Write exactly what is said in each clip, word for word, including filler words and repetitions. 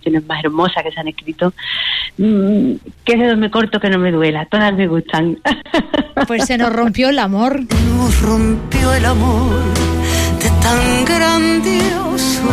canciones más hermosas que se han escrito. Mm, que dedo me corto que no me duela, todas me gustan. Pues se nos rompió el amor. Nos rompió el amor de tan grandioso,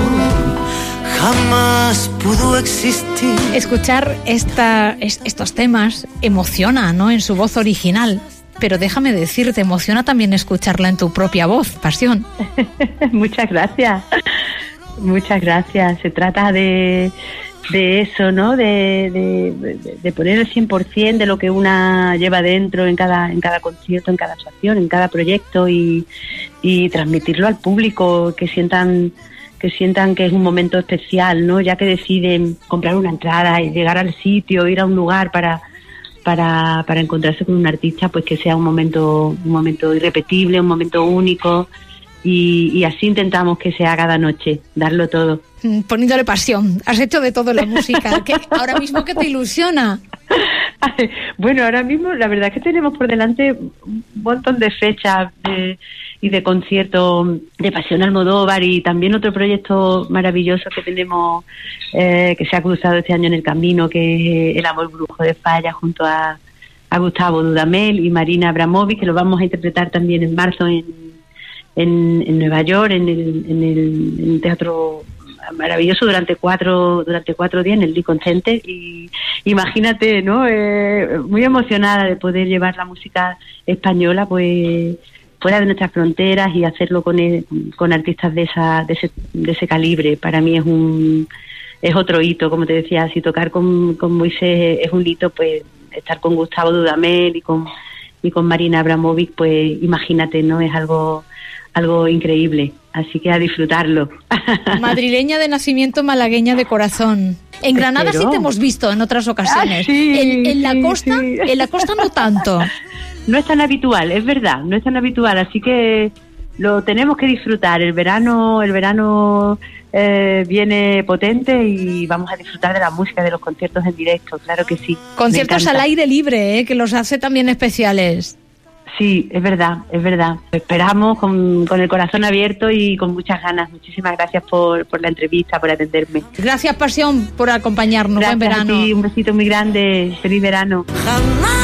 jamás pudo existir. Escuchar esta, es, estos temas emociona, ¿no?, en su voz original. Pero déjame decirte, emociona también escucharla en tu propia voz, Pasión. Muchas gracias. Muchas gracias. Se trata de, de eso, ¿no? De, de, de poner el cien por ciento de lo que una lleva dentro en cada, en cada concierto, en cada actuación, en cada proyecto y, y transmitirlo al público, que sientan que sientan que es un momento especial, ¿no? Ya que deciden comprar una entrada y llegar al sitio, ir a un lugar para para para encontrarse con un artista, pues que sea un momento un momento irrepetible, un momento único, y, y así intentamos que sea cada noche, darlo todo. Poniéndole pasión. Has hecho de todo la música. ¿Qué, ahora mismo qué te ilusiona? Bueno, ahora mismo la verdad es que tenemos por delante un montón de fechas de, y de conciertos de Pasión Almodóvar, y también otro proyecto maravilloso que tenemos, eh, que se ha cruzado este año en el camino, que es El amor brujo de Falla, junto a, a Gustavo Dudamel y Marina Abramovic, que lo vamos a interpretar también en marzo en, en, en Nueva York, en el, en el, en el teatro maravilloso durante cuatro durante cuatro días en el Lincoln Center. Y imagínate, ¿no? Eh, muy emocionada de poder llevar la música española pues fuera de nuestras fronteras y hacerlo con el, con artistas de esa de ese, de ese calibre. Para mí es un es otro hito, como te decía. Si tocar con, con Moisés es un hito, pues estar con Gustavo Dudamel y con y con Marina Abramovic, pues imagínate, ¿no? Es algo algo increíble, así que a disfrutarlo. Madrileña de nacimiento, malagueña de corazón. En Granada Espero. Sí te hemos visto en otras ocasiones. Ah, sí, en, en sí, la costa, sí. en la costa no tanto. No es tan habitual, es verdad, no es tan habitual, así que lo tenemos que disfrutar. El verano, el verano eh, viene potente y vamos a disfrutar de la música, de los conciertos en directo, claro que sí. Conciertos al aire libre, ¿eh? Que los hace también especiales. Sí, es verdad, es verdad. Esperamos con, con el corazón abierto y con muchas ganas. Muchísimas gracias por, por la entrevista, por atenderme. Gracias, Pasión, por acompañarnos. Gracias. Buen verano. A ti, un besito muy grande. Feliz verano. Jamás.